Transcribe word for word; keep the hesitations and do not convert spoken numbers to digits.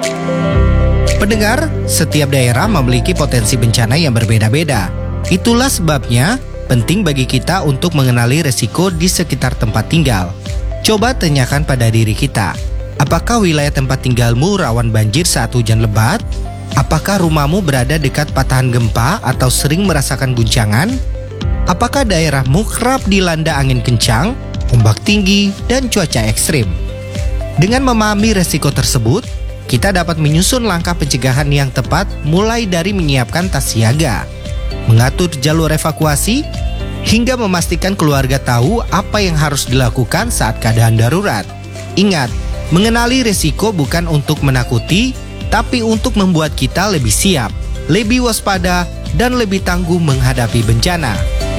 Pendengar, setiap daerah memiliki potensi bencana yang berbeda-beda. Itulah sebabnya penting bagi kita untuk mengenali resiko di sekitar tempat tinggal. Coba tanyakan pada diri kita, apakah wilayah tempat tinggalmu rawan banjir saat hujan lebat? Apakah rumahmu berada dekat patahan gempa atau sering merasakan guncangan? Apakah daerahmu kerap dilanda angin kencang, ombak tinggi, dan cuaca ekstrim? Dengan memahami resiko tersebut, kita dapat menyusun langkah pencegahan yang tepat mulai dari menyiapkan tas siaga, mengatur jalur evakuasi, hingga memastikan keluarga tahu apa yang harus dilakukan saat keadaan darurat. Ingat, mengenali resiko bukan untuk menakuti, tapi untuk membuat kita lebih siap, lebih waspada, dan lebih tangguh menghadapi bencana.